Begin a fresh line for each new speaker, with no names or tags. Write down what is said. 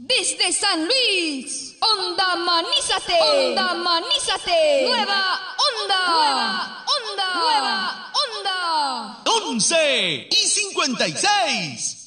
Desde San Luis, Onda Manízate, Onda Manízate, Nueva Onda, Nueva Onda, Nueva Onda.
11:56.